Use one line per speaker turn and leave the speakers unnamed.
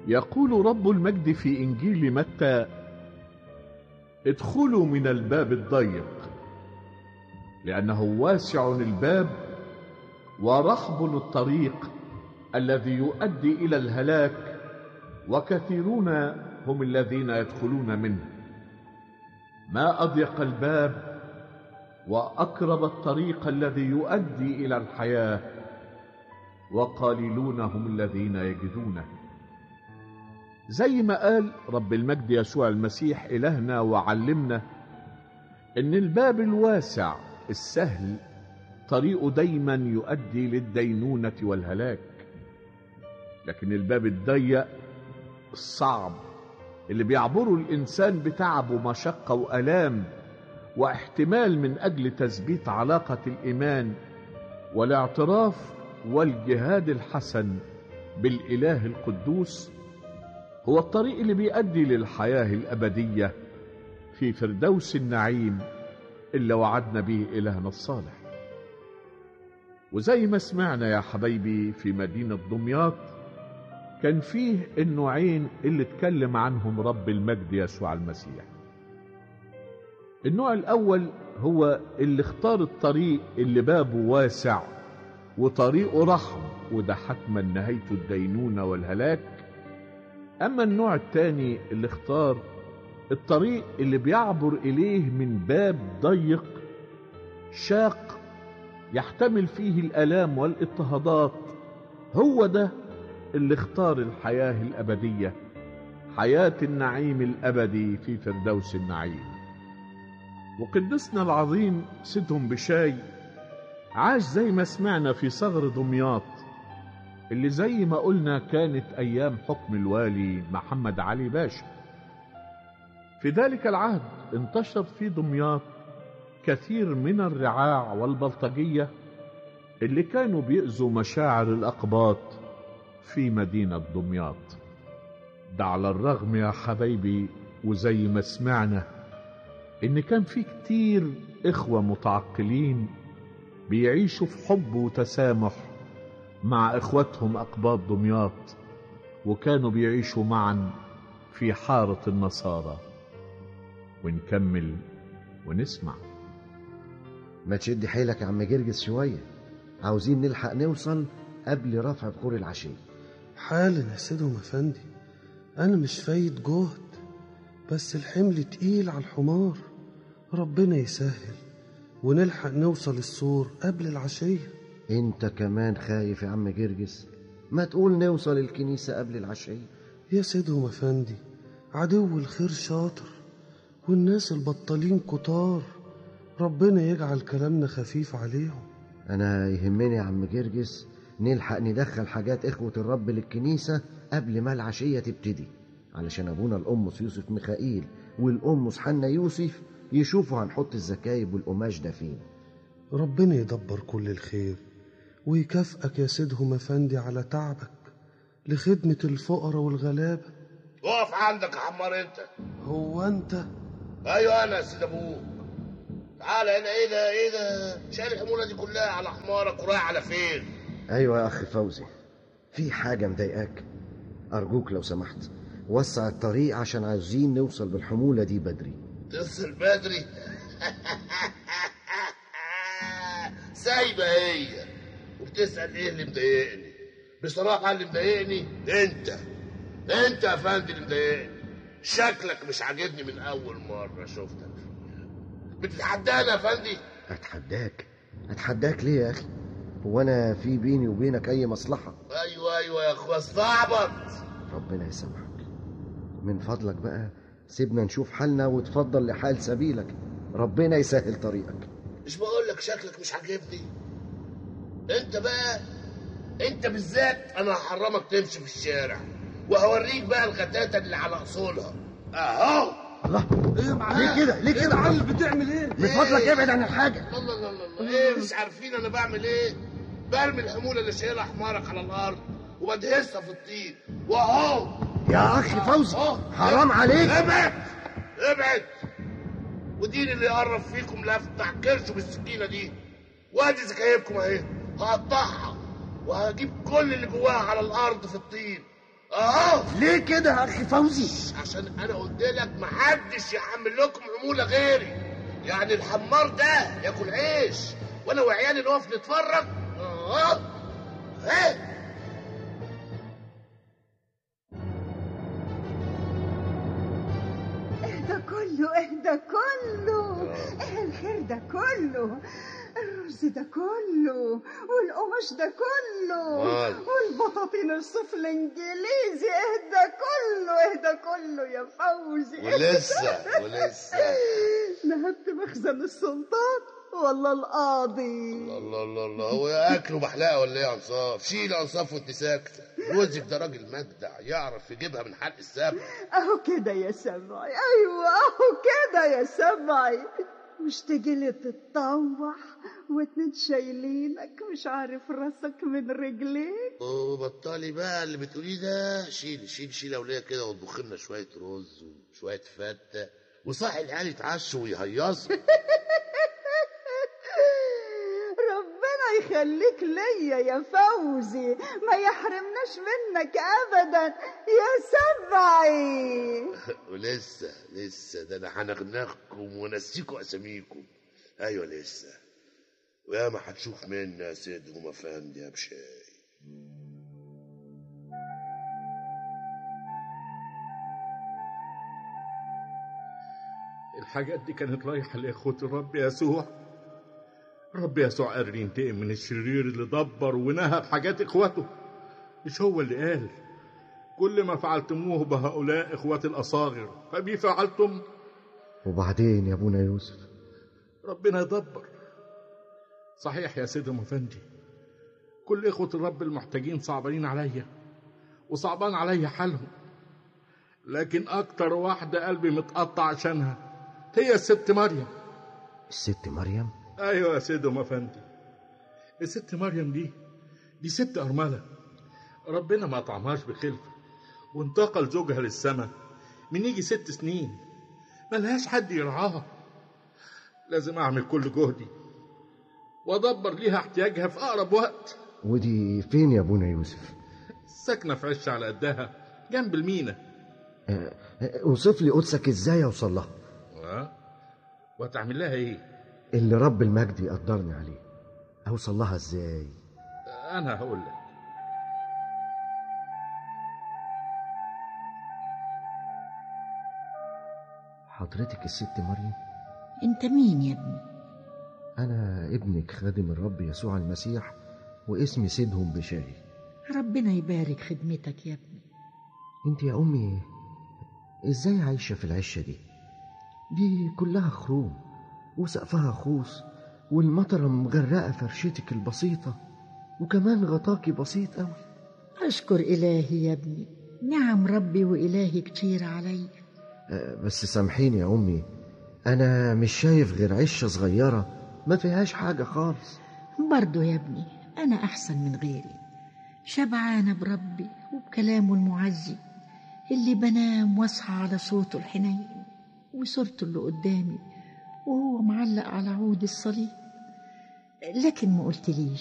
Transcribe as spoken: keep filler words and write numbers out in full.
يقول رب المجد في إنجيل متى: ادخلوا من الباب الضيق، لأنه واسع الباب ورحب الطريق الذي يؤدي إلى الهلاك، وكثيرون هم الذين يدخلون منه. ما أضيق الباب وأقرب الطريق الذي يؤدي إلى الحياة، وقليلون هم الذين يجدونه. زي ما قال رب المجد يسوع المسيح إلهنا وعلمنا إن الباب الواسع السهل طريقه دايما يؤدي للدينونة والهلاك، لكن الباب الضيق الصعب اللي بيعبره الإنسان بتعب ومشقة وألام واحتمال من أجل تثبيت علاقة الإيمان والاعتراف والجهاد الحسن بالإله القدوس، هو الطريق اللي بيؤدي للحياة الأبدية في فردوس النعيم اللي وعدنا به إلهنا الصالح. وزي ما سمعنا يا حبايبي في مدينة دمياط كان فيه النوعين اللي اتكلم عنهم رب المجد يسوع المسيح. النوع الأول هو اللي اختار الطريق اللي بابه واسع وطريقه رحم، وده حتما نهايته الدينونة والهلاك. أما النوع الثاني اللي اختار الطريق اللي بيعبر إليه من باب ضيق شاق يحتمل فيه الآلام والاضطهادات، هو ده اللي اختار الحياة الأبدية، حياة النعيم الأبدي في فردوس النعيم. وقدسنا العظيم سيدهم بشاي عاش زي ما سمعنا في صغر دمياط، اللي زي ما قلنا كانت أيام حكم الوالي محمد علي باشا. في ذلك العهد انتشر في دمياط كثير من الرعاع والبلطجية اللي كانوا بيؤذوا مشاعر الأقباط في مدينة دمياط. ده على الرغم يا حبايبي وزي ما سمعنا إن كان في كتير إخوة متعقلين بيعيشوا في حب وتسامح مع إخوتهم أقباط دمياط، وكانوا بيعيشوا معا في حارة النصارى. ونكمل ونسمع.
ما تشد حيلك يا عم جرجس شوية، عاوزين نلحق نوصل قبل رفع بخور العشية.
حالا يا سيدهم افندي، انا مش فايت جهد، بس الحمل تقيل على الحمار. ربنا يسهل ونلحق نوصل السور قبل العشية.
انت كمان خايف يا عم جرجس؟ ما تقول نوصل الكنيسة قبل العشية.
يا سيدهم افندي، عدو الخير شاطر والناس البطالين كتار، ربنا يجعل كلامنا خفيف عليهم.
انا يهمني يا عم جرجس نلحق ندخل حاجات اخوة الرب للكنيسة قبل ما العشية تبتدي، علشان ابونا القمص يوسف ميخائيل والقمص حنا يوسف يشوفوا هنحط الزكايب والقماش ده فين.
ربنا يدبر كل الخير ويكافئك يا سيدهم افندي على تعبك لخدمة الفقراء والغلابة.
اقف عندك يا حمار انت.
هو انت؟
ايوه انا يا سيد ابوك. تعالى هنا. ايه ده ايه ده شايل الحمولة دي كلها على حمارك ورايح على فين؟
ايوه يا اخ فوزي، في حاجة مضايقاك؟ ارجوك لو سمحت وسع الطريق عشان عايزين نوصل بالحمولة دي بدري.
تصل بدري؟ سايبة هي وبتسأل ايه اللي مضايقني؟ بصراحة اللي مضايقني انت انت يا فندي اللي مضايقني. شكلك مش عاجبني من اول مرة شفتك. بتتحداني يا فندي؟
اتحداك؟ اتحداك ليه يا اخي؟ هو انا في بيني وبينك اي مصلحة؟
ايوه ايوه يا اخوة استعبط.
ربنا يسامحك، من فضلك بقى سيبنا نشوف حالنا وتفضل لحال سبيلك، ربنا يسهل طريقك.
مش بقولك شكلك مش عاجبني؟ انت بقى انت بالذات انا هحرمك تمشي في الشارع وهوريك بقى الغتاتة اللي على اصولها اهو.
الله،
ايه معاك؟
ليه كده ليه كده؟
علي بتعمل ايه؟
من فضلك ابعد عن الحاجة.
لا لا لا لا ايه مش عارفين انا بعمل ايه؟ برمي الحمولة اللي شايلها حمارك على الارض وبدهسها في الطين واهو.
يا اخي فوزي حرام عليك.
ابعد ابعد. ودين اللي يقرب فيكم لا افتح كرشه بالسكينة دي. وادي زكايبكم اهي هقطعها وهجيب كل اللي جواها على الارض في الطين اه.
ليه كده يا اخي فوزي؟
عشان انا قلت لك محدش يحمل لكم عموله غيري. يعني الحمار ده ياكل عيش وانا وعيالي نقف نتفرج؟ اه. ايه
اهدى كله اهدى كله، ايه الخير ده كله؟ الرز ده كله والقماش ده كله والبطاطين الصوف الانجليزي، اهدى كله اهدى كله يا فوزي.
ولسه ولسه
نهبت مخزن السلطان ولا القاضي؟
الله الله الله الله، هو اكله محلقه ولا ايه يا انصاف؟ شيل انصاف وانت ساكته. جوزك ده راجل مجدع يعرف يجيبها من حلق السبع.
اهو كده يا سبعي، ايوه اهو كده يا سبعي. مش تجيلي تتطوح واتنين شايلينك مش عارف راسك من رجليك؟
اوه بطلي بقى اللي بتقوليه ده. شيلي شيلي شيلي اوليه كده واطبخ لنا شويه رز وشويه فته وصحي العيال يتعشوا ويهيصوا.
ربنا يخليك ليا يا فوزي، ما يحرمناش منك ابدا يا سبعي.
ولسه لسه ده انا هنغنغكم ونسيكم اساميكم. ايوه لسه، ويا ما هتشوف منا يا سيد وما فهمني يا بشاي.
الحاجات دي كانت رايحة لإخوة الرب يسوع. رب يسوع قادر ينتقم من الشرير اللي دبر ونهب حاجات إخوته. مش هو اللي قال كل ما فعلتموه بهؤلاء إخوات الأصاغر فبي فعلتم؟
وبعدين يا ابونا يوسف؟
ربنا يدبر. صحيح يا سيدي مفندي، كل إخوة الرب المحتاجين صعبانين عليا وصعبان عليا حالهم، لكن أكتر واحدة قلبي متقطع عشانها هي الست مريم.
الست مريم؟
أيوة يا سيدي مفندي، الست مريم دي دي ست أرملة ربنا ما طعمهاش بخلفة، وانتقل زوجها للسماء من يجي ست سنين ملهاش حد يرعاها. لازم أعمل كل جهدي وأدبر ليها احتياجها في أقرب وقت.
ودي فين يا ابونا يوسف؟
ساكنة في عش على قدها جنب المينا.
أه اوصف لي قدسك ازاي اوصل لها.
أه؟ وهتعمل لها ايه؟
اللي رب المجد يقدرني عليه. اوصل لها ازاي؟
انا هقول لك.
حضرتك الست مريم؟
انت مين يا ابني؟
انا ابنك خادم الرب يسوع المسيح واسمي سيدهم بشاي.
ربنا يبارك خدمتك يا ابني.
انت يا امي ازاي عايشة في العشة دي؟ دي كلها خروم وسقفها خوص والمطرة مغرقة فرشتك البسيطة وكمان غطاكي بسيط قوي.
أشكر إلهي يا ابني، نعم ربي وإلهي كتير علي.
أه بس سامحيني يا أمي، أنا مش شايف غير عشة صغيرة ما فيهاش حاجة خالص.
برضو يا ابني أنا أحسن من غيري، شبعانة بربي وبكلامه المعزي اللي بنام واصحى على صوته الحنين وصورته اللي قدامي وهو معلق على عود الصليب. لكن ما قلتليش